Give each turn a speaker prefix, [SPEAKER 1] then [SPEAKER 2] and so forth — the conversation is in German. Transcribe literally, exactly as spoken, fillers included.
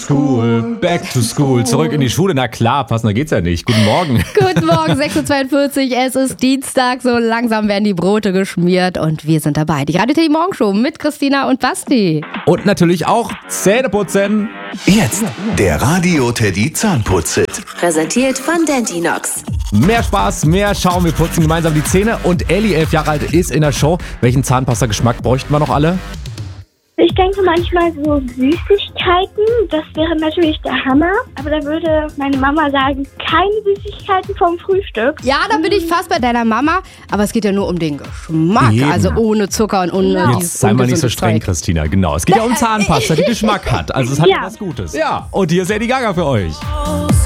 [SPEAKER 1] school, back to school. Zurück in die Schule, na klar, passender geht's ja nicht. Guten Morgen.
[SPEAKER 2] Guten Morgen, sechs Uhr zweiundvierzig, es ist Dienstag, so langsam werden die Brote geschmiert und wir sind dabei. Die Radio Teddy Morgenshow mit Christina und Basti.
[SPEAKER 1] Und natürlich auch Zähne putzen.
[SPEAKER 3] Jetzt der Radio Teddy Zahnputz-Hit.
[SPEAKER 4] Präsentiert von Dentinox.
[SPEAKER 1] Mehr Spaß, mehr Schaum, wir putzen gemeinsam die Zähne. Und Elli, elf Jahre alt, ist in der Show. Welchen Zahnpasta-Geschmack bräuchten wir noch alle?
[SPEAKER 5] Ich denke manchmal so Süßigkeiten, das wäre natürlich der Hammer. Aber da würde meine Mama sagen, keine Süßigkeiten vom Frühstück.
[SPEAKER 2] Ja, da bin ich fast bei deiner Mama, aber es geht ja nur um den Geschmack,
[SPEAKER 1] Eben.
[SPEAKER 2] also ohne Zucker und ohne
[SPEAKER 1] Jetzt
[SPEAKER 2] dieses
[SPEAKER 1] sei mal nicht so
[SPEAKER 2] ungesunde
[SPEAKER 1] streng,
[SPEAKER 2] Zeug.
[SPEAKER 1] Christina, genau. Es geht ja um Zahnpasta, die Geschmack hat. Also es hat ja
[SPEAKER 5] Ja.
[SPEAKER 1] was Gutes. Ja, und hier ist Lady Gaga für euch.